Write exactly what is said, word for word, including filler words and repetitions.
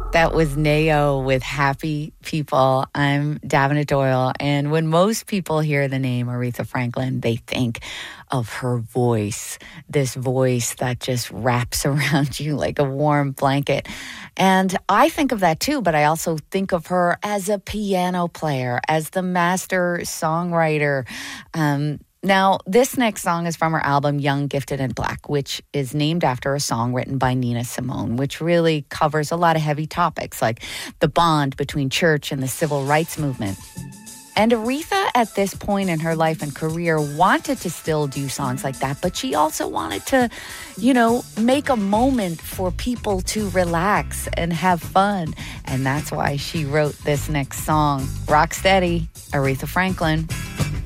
That was Nao with Happy People. I'm Davina Doyle. And when most people hear the name Aretha Franklin, they think of her voice, this voice that just wraps around you like a warm blanket. And I think of that too, but I also think of her as a piano player, as the master songwriter. Um, Now, this next song is from her album Young, Gifted, and Black, which is named after a song written by Nina Simone, which really covers a lot of heavy topics like the bond between church and the civil rights movement. And Aretha, at this point in her life and career, wanted to still do songs like that, but she also wanted to, you know, make a moment for people to relax and have fun. And that's why she wrote this next song, Rock Steady, Aretha Franklin.